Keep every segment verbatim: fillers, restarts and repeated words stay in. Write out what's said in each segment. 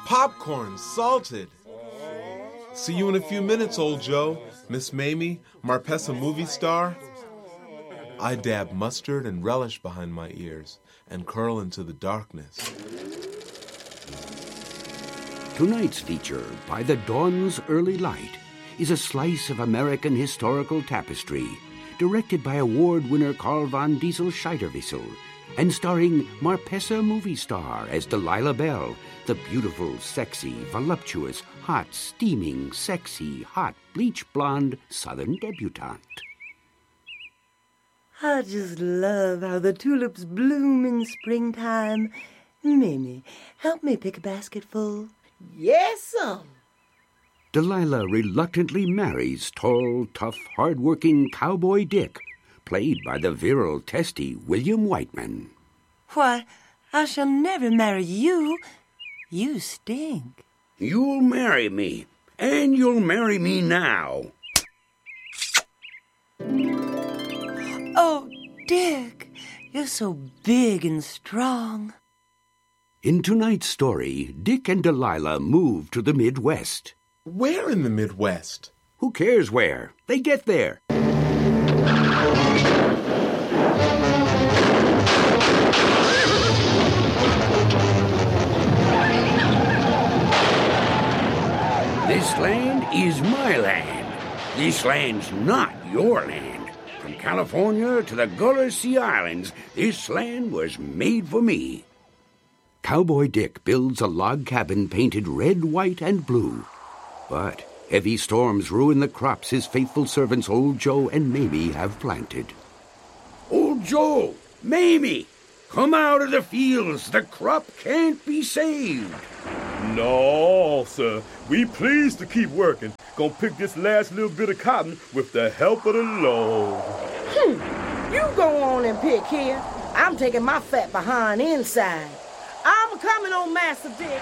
Popcorn, salted. See you in a few minutes, old Joe. Miss Mamie, Marpessa movie star. I dab mustard and relish behind my ears and curl into the darkness. Tonight's feature, By the Dawn's Early Light, is a slice of American historical tapestry, directed by award winner Carl von Diesel Scheiderwissel, and starring Marpessa movie star as Delilah Bell, the beautiful, sexy, voluptuous, hot, steaming, sexy, hot, bleach blonde Southern debutante. I just love how the tulips bloom in springtime. Mamie, help me pick a basketful. Yes, sir. Delilah reluctantly marries tall, tough, hard-working Cowboy Dick, played by the virile, testy William Whiteman. Why, I shall never marry you. You stink. You'll marry me, and you'll marry me now. Oh, Dick, you're so big and strong. In tonight's story, Dick and Delilah move to the Midwest. Where in the Midwest? Who cares where? They get there. This land is my land. This land's not your land. From California to the Gullah Sea Islands, this land was made for me. Cowboy Dick builds a log cabin painted red, white, and blue. But heavy storms ruin the crops his faithful servants Old Joe and Mamie have planted. Old Joe, Mamie, come out of the fields. The crop can't be saved. No, sir. We pleased to keep working. Gonna pick this last little bit of cotton with the help of the Lord. Hmm. You go on and pick here. I'm taking my fat behind inside. I'm coming on, Master Dick.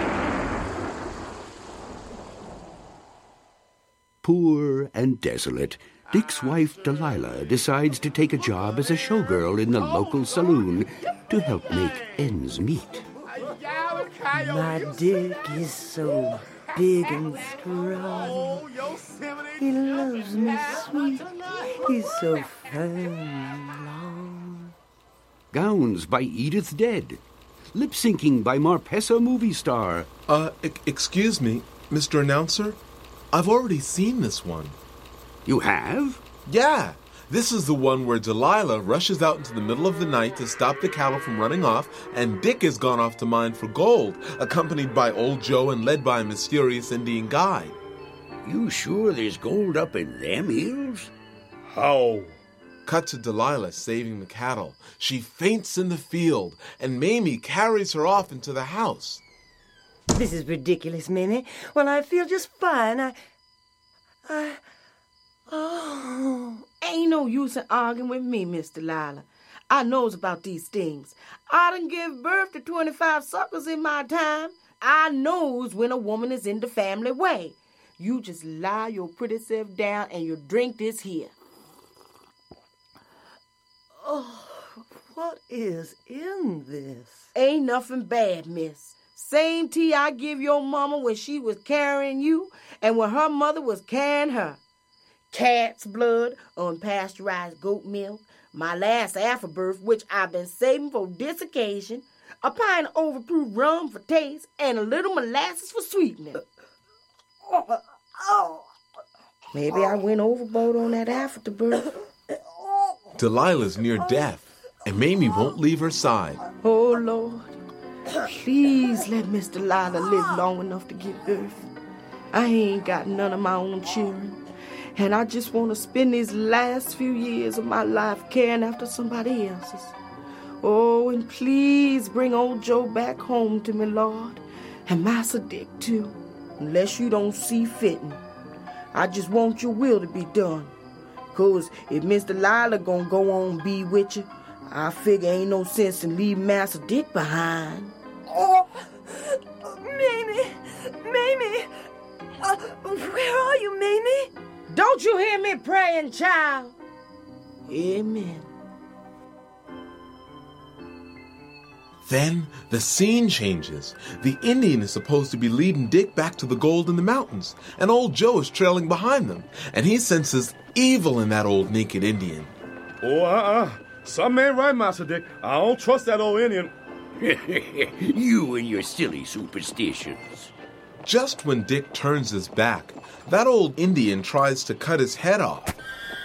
Poor and desolate, Dick's wife Delilah decides to take a job as a showgirl in the local saloon to help make ends meet. My Dick is so big and strong. He loves me sweet. He's so firm and long. Gowns by Edith Dead. Lip-syncing by Marpessa movie star. Uh, e- excuse me, Mister Announcer? I've already seen this one. You have? Yeah. This is the one where Delilah rushes out into the middle of the night to stop the cattle from running off, and Dick has gone off to mine for gold, accompanied by Old Joe and led by a mysterious Indian guide. You sure there's gold up in them hills? How? Cut to Delilah saving the cattle. She faints in the field, and Mamie carries her off into the house. This is ridiculous, Mamie. Well, I feel just fine. I... I... Oh... Ain't no use in arguing with me, Miss Delilah. I knows about these things. I done give birth to twenty-five suckers in my time. I knows when a woman is in the family way. You just lie your pretty self down and you drink this here. Oh, what is in this? Ain't nothing bad, miss. Same tea I give your mama when she was carrying you and when her mother was carrying her. Cat's blood, unpasteurized goat milk, my last afterbirth, which I've been saving for this occasion, a pint of overproof rum for taste, and a little molasses for sweetening. Oh, oh. Maybe I went overboard on that afterbirth. Delilah's near death, and Mamie won't leave her side. Oh, Lord, please let Miss Delilah live long enough to give birth. I ain't got none of my own children. And I just want to spend these last few years of my life caring after somebody else's. Oh, and please bring old Joe back home to me, Lord. And Master Dick, too. Unless you don't see fitting. I just want your will to be done. Because if Miss Delilah gonna go on be with you, I figure ain't no sense in leaving Master Dick behind. Oh, Mamie, Mamie. Uh, where are you, Mamie? Don't you hear me praying, child? Amen. Then the scene changes. The Indian is supposed to be leading Dick back to the gold in the mountains, and old Joe is trailing behind them, and he senses evil in that old naked Indian. Oh, uh-uh. Something ain't right, Master Dick. I don't trust that old Indian. You and your silly superstitions. Just when Dick turns his back, that old Indian tries to cut his head off.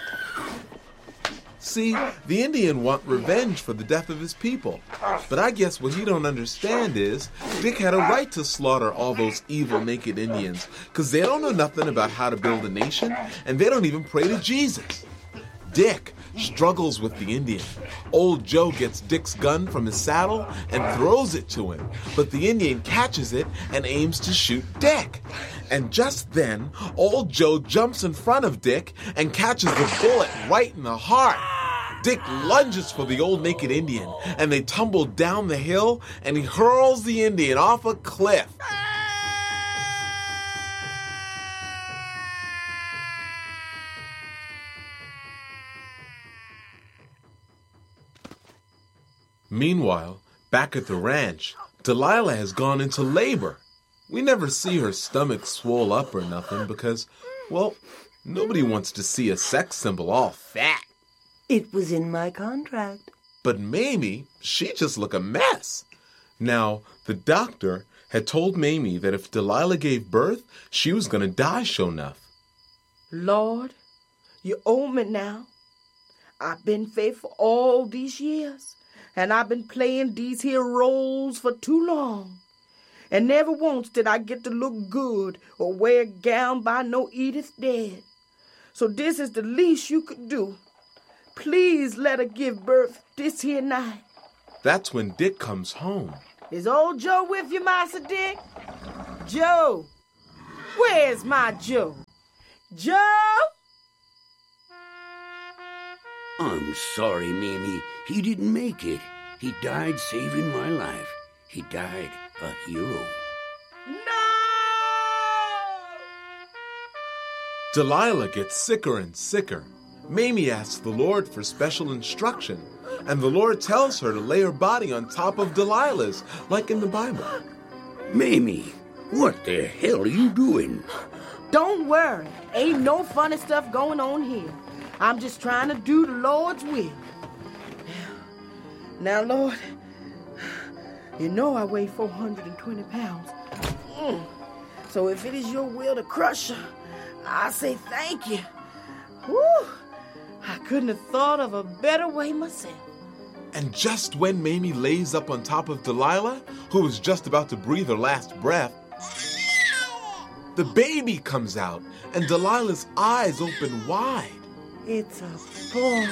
See, the Indian want revenge for the death of his people. But I guess what he don't understand is Dick had a right to slaughter all those evil naked Indians, because they don't know nothing about how to build a nation, and they don't even pray to Jesus. Dick struggles with the Indian. Old Joe gets Dick's gun from his saddle and throws it to him, but the Indian catches it and aims to shoot Dick. And just then, old Joe jumps in front of Dick and catches the bullet right in the heart. Dick lunges for the old naked Indian, and they tumble down the hill, and he hurls the Indian off a cliff. Meanwhile, back at the ranch, Delilah has gone into labor. We never see her stomach swole up or nothing because, well, nobody wants to see a sex symbol all fat. It was in my contract. But Mamie, she just look a mess. Now, the doctor had told Mamie that if Delilah gave birth, she was going to die sure enough. Lord, you owe me now. I've been faithful all these years, and I've been playing these here roles for too long. And never once did I get to look good or wear a gown by no Edith dead. So this is the least you could do. Please let her give birth this here night. That's when Dick comes home. Is old Joe with you, Master Dick? Joe! Where's my Joe? Joe! I'm sorry, Mamie. He didn't make it. He died saving my life. He died a hero. No! Delilah gets sicker and sicker. Mamie asks the Lord for special instruction, and the Lord tells her to lay her body on top of Delilah's, like in the Bible. Mamie, what the hell are you doing? Don't worry. Ain't no funny stuff going on here. I'm just trying to do the Lord's will. Now, Lord, you know I weigh four hundred twenty pounds. Mm. So if it is your will to crush her, I say thank you. Whew. I couldn't have thought of a better way myself. And just when Mamie lays up on top of Delilah, who was just about to breathe her last breath, the baby comes out, and Delilah's eyes open wide. It's a boy.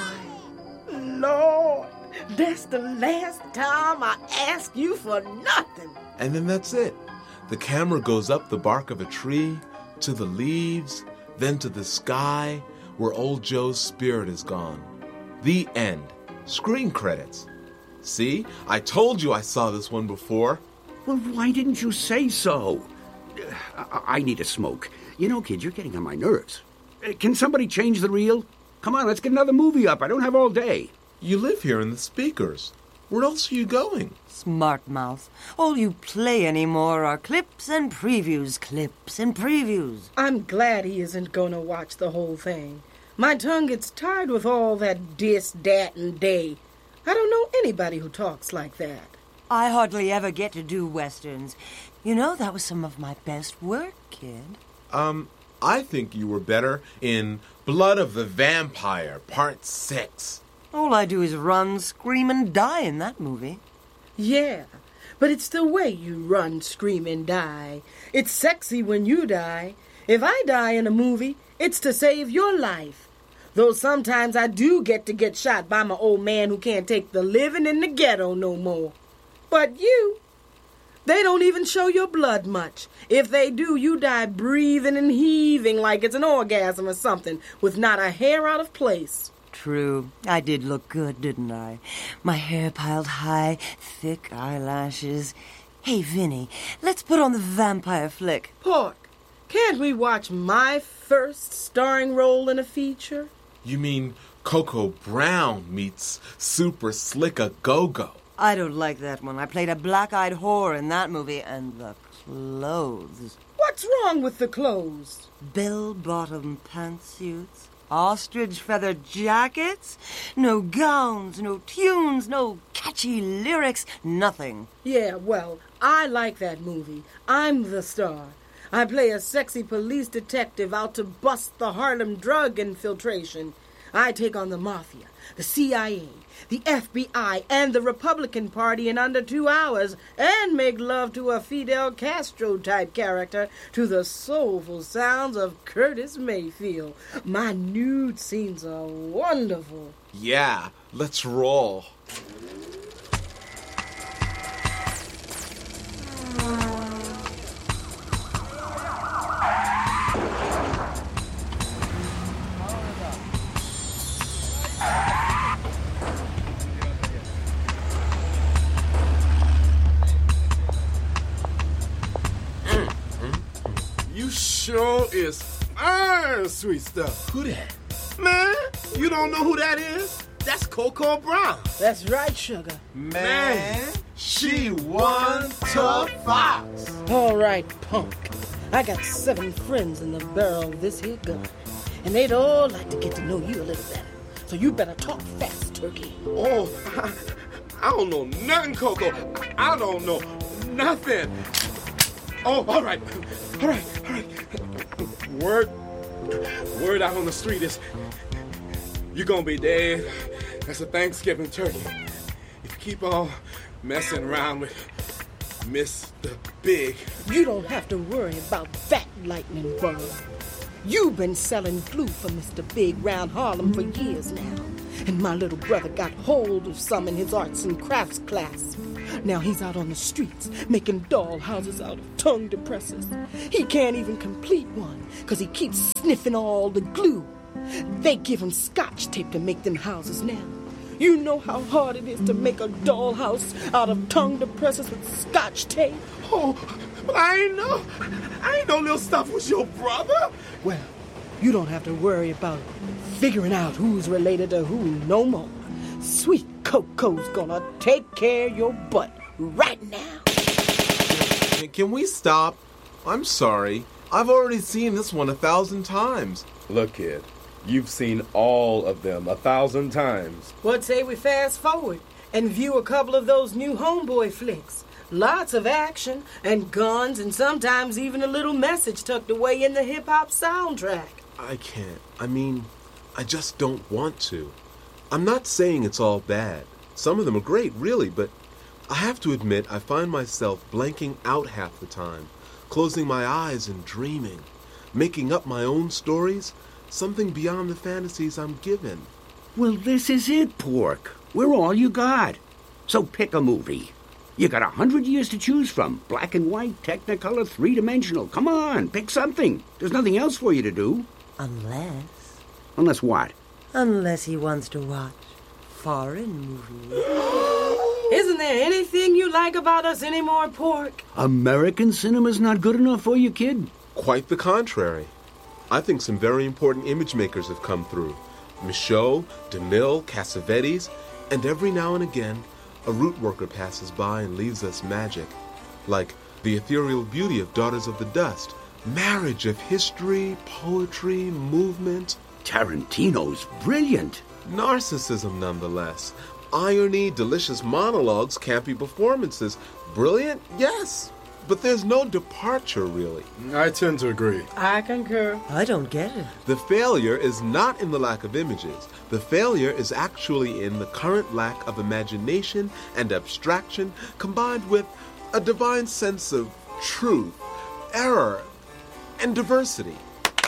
Lord, that's the last time I ask you for nothing. And then that's it. The camera goes up the bark of a tree, to the leaves, then to the sky, where old Joe's spirit is gone. The end. Screen credits. See? I told you I saw this one before. Well, why didn't you say so? I, I need a smoke. You know, kid, you're getting on my nerves. Uh, Can somebody change the reel? Come on, let's get another movie up. I don't have all day. You live here in the speakers. Where else are you going? Smart mouth. All you play anymore are clips and previews, clips and previews. I'm glad he isn't going to watch the whole thing. My tongue gets tired with all that dis, dat, and day. I don't know anybody who talks like that. I hardly ever get to do westerns. You know, that was some of my best work, kid. Um, I think you were better in Blood of the Vampire, Part six. All I do is run, scream, and die in that movie. Yeah, but it's the way you run, scream, and die. It's sexy when you die. If I die in a movie, it's to save your life. Though sometimes I do get to get shot by my old man who can't take the living in the ghetto no more. But you, they don't even show your blood much. If they do, you die breathing and heaving like it's an orgasm or something, with not a hair out of place. True. I did look good, didn't I? My hair piled high, thick eyelashes. Hey, Vinny, let's put on the vampire flick. Pork, can't we watch my first starring role in a feature? You mean Coco Brown meets Super Slick a Go-Go. I don't like that one. I played a black-eyed whore in that movie, and the clothes. What's wrong with the clothes? Bell-bottom pantsuits, ostrich feather jackets, no gowns, no tunes, no catchy lyrics, nothing. Yeah, well, I like that movie. I'm the star. I play a sexy police detective out to bust the Harlem drug infiltration. I take on the mafia, the C I A, the F B I, and the Republican Party in under two hours, and make love to a Fidel Castro-type character to the soulful sounds of Curtis Mayfield. My nude scenes are wonderful. Yeah, let's roll. You sure is fine, sweet stuff. Who that? Man, you don't know who that is? That's Coco Brown. That's right, sugar. Man, she one tough fox. All right, punk. I got seven friends in the barrel of this here gun, and they'd all like to get to know you a little better. So you better talk fast, turkey. Oh, I, I don't know nothing, Coco. I, I don't know nothing. Oh, all right. All right, all right. Word, word out on the street is you're gonna be dead. That's a Thanksgiving turkey. If you keep on messing around with Mister Big. You don't have to worry about that, Lightning Bug. You've been selling glue for Mister Big round Harlem for years now. And my little brother got hold of some in his arts and crafts class. Now he's out on the streets making doll houses out of tongue depressors. He can't even complete one because he keeps sniffing all the glue. They give him scotch tape to make them houses now. You know how hard it is to make a doll house out of tongue depressors with scotch tape? Oh, but I ain't know. I ain't know Little Stuff was your brother. Well, you don't have to worry about figuring out who's related to who no more. Sweet Coco's gonna take care of your butt right now. Can, can we stop? I'm sorry. I've already seen this one a thousand times. Look, kid, you've seen all of them a thousand times. What say we fast forward and view a couple of those new homeboy flicks? Lots of action and guns and sometimes even a little message tucked away in the hip-hop soundtrack. I can't. I mean, I just don't want to. I'm not saying it's all bad. Some of them are great, really, but I have to admit I find myself blanking out half the time, closing my eyes and dreaming, making up my own stories, something beyond the fantasies I'm given. Well, this is it, Pork. We're all you got. So pick a movie. You got a hundred years to choose from. Black and white, Technicolor, three-dimensional. Come on, pick something. There's nothing else for you to do. Unless... Unless what? Unless he wants to watch foreign movies. Isn't there anything you like about us anymore, Pork? American cinema's not good enough for you, kid? Quite the contrary. I think some very important image makers have come through. Michaud, DeMille, Cassavetes, and every now and again, a root worker passes by and leaves us magic. Like the ethereal beauty of Daughters of the Dust. Marriage of history, poetry, movement. Tarantino's brilliant. Narcissism, nonetheless. Irony, delicious monologues, campy performances. Brilliant? Yes. But there's no departure, really. I tend to agree. I concur. I don't get it. The failure is not in the lack of images. The failure is actually in the current lack of imagination and abstraction combined with a divine sense of truth, error, and diversity.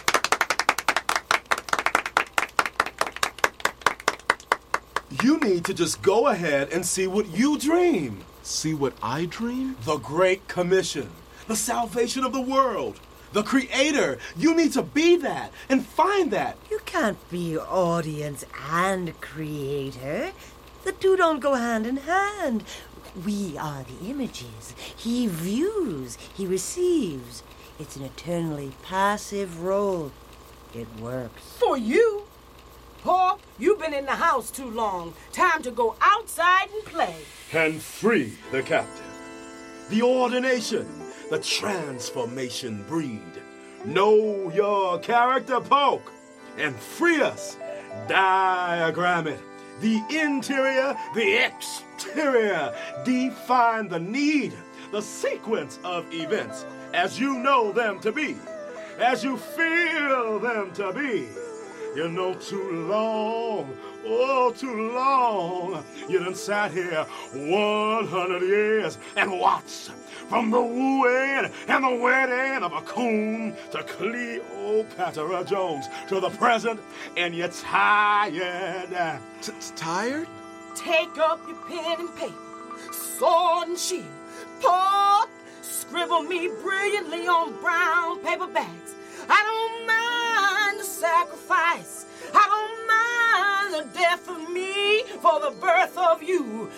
You need to just go ahead and see what you dream. See what I dream? The Great Commission. The salvation of the world. The Creator. You need to be that and find that. You can't be audience and creator. The two don't go hand in hand. We are the images. He views. He receives. It's an eternally passive role. It works. For you? Pork, You've been in the house too long. Time to go outside and play. And free the captive. The ordination, the transformation breed. Know your character, Polk, and free us. Diagram it. The interior, the exterior. Define the need, the sequence of events as you know them to be, as you feel them to be. You know too long, oh, too long. You done sat here one hundred years and watched from the wooing and the wedding of a coon to Cleopatra Jones to the present, and you're tired. T- Tired? Take up your pen and paper, sword and shield, Polk, scribble me brilliantly on brown paper bags. I don't mind the sacrifice. I don't mind the death of me for the birth of you.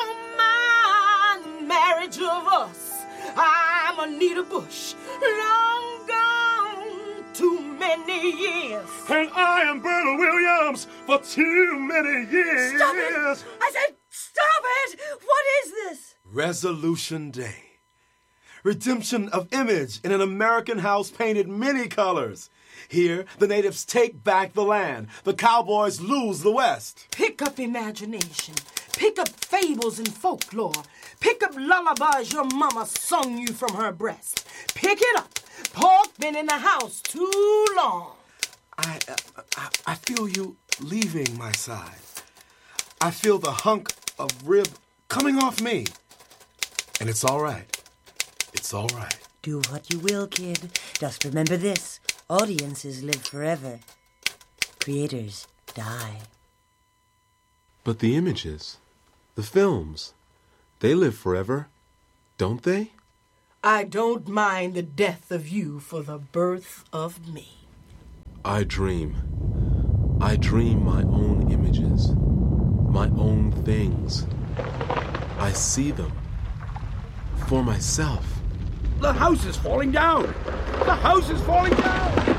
I don't mind the marriage of us. I'm Anita Bush, long gone too many years. And I am Berta Williams for too many years. Stop it! I said, stop it! What is this? Resolution Day. Redemption of image in an American house painted many colors. Here, the natives take back the land. The cowboys lose the West. Pick up imagination. Pick up fables and folklore. Pick up lullabies your mama sung you from her breast. Pick it up. Polk been in the house too long. I, uh, I, I feel you leaving my side. I feel the hunk of rib coming off me. And it's all right. It's all right. Do what you will, kid. Just remember this. Audiences live forever. Creators die. But the images, the films, they live forever, don't they? I don't mind the death of you for the birth of me. I dream. I dream my own images, my own things. I see them for myself. The house is falling down! The house is falling down!